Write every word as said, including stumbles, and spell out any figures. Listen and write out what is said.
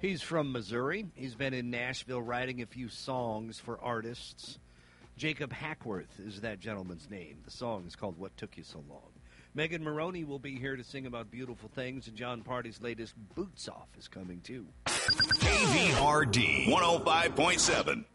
He's from Missouri. He's been in Nashville writing a few songs for artists. Jacob Hackworth is that gentleman's name. The song is called What Took You So Long. Megan Maroney will be here to sing about beautiful things, and John Party's latest Boots Off is coming too. K V R D one oh five point seven.